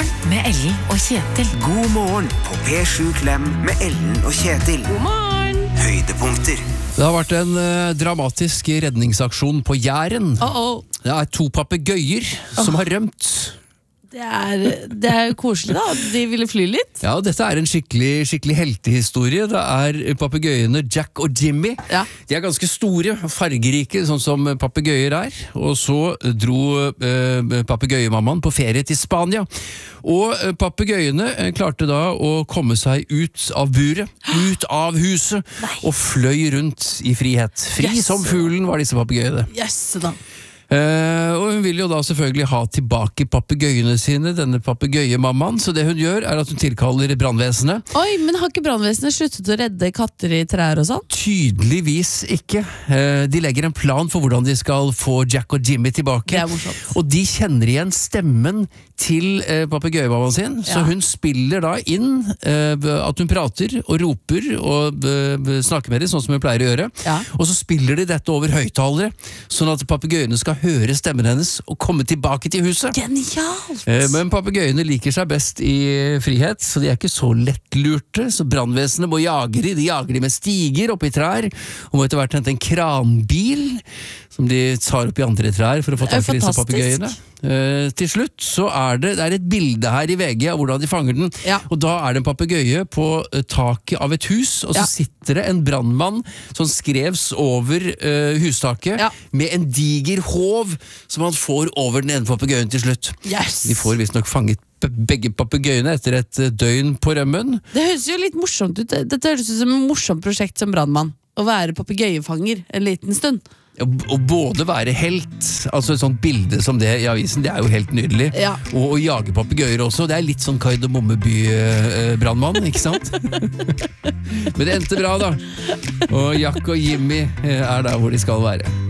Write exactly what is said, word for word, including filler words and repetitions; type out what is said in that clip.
morgen med Ellen og Kjetil. God morgen på P sju Klem med Ellen og Kjetil. God morgen. Høydepunkter. Det har vært en uh, dramatisk redningsaksjon på Jæren. Oh, oh. Det er to papegøyer oh. som har rømt. Det er, det er jo koselig da, de ville fly litt. Ja, dette er en skikkelig, skikkelig heltehistorie. Det er papegøyene Jack og Jimmy. Ja. De er ganske store, fargerike, sånn som papegøyer er. Og så dro uh, papegøyemammaen på ferie til Spania. Og uh, papegøyene uh, klarte da å komme seg ut av buret, ut av huset, Nei. og fløy rundt i frihet. Fri yes. som fuglen var disse papegøyene. Yes, da. Uh, og hun vil jo da selvfølgelig ha tilbake papegøyene sine, denne papegøyemammaen, så det hun gjør er at hun tilkaller brannvesenet. Oi, men har ikke brannvesenet sluttet å redde katter i trær og sånn? Tydeligvis ikke. Uh, de legger en plan for hvordan de skal få Jack og Jimmy tilbake. Det er morsomt. Og de kjenner igjen stemmen til uh, papegøyemammaen sin, ja. så hun spiller da inn uh, at hun prater og roper og uh, snakker med dem, sånn som hun pleier å gjøre. Ja. Og så spiller de dette over høyttalere, sånn at papegøyene skal høre stemmen hennes og komme tilbake til huset. Genialt! Eh, men papegøyene liker seg best i frihet, så de er ikke så lettlurte, så brannvesenet må jage de, de jager de med stiger opp i trær, og må etter hvert hente en kranbil, som de tar opp i andre trær for å få tak i disse papegøyene. Eh, til slutt så er det, det er et bilde her i V G av hvordan de fanger den, ja. og da er det en papegøye på uh, taket av et hus, og så ja. sitter det en brannmann som skrevs over uh, hustaket, ja. med en diger håv som han får over den ene papegøyen til slutt. Yes. De får visst nok fanget begge papegøyene etter et døgn på rømmen. Det høres jo litt morsomt ut. Dette høres ut som et morsomt prosjekt som brannmann. Å være papegøyefanger en liten stund. Å både være helt, altså et sånt bilde som det i avisen, det er jo helt nydelig. Ja. Og å jage papegøyer også, det er litt sånn Kardemommeby-brannmann, ikke sant? Men det endte bra da. Og Jack og Jimmy er der hvor de skal være.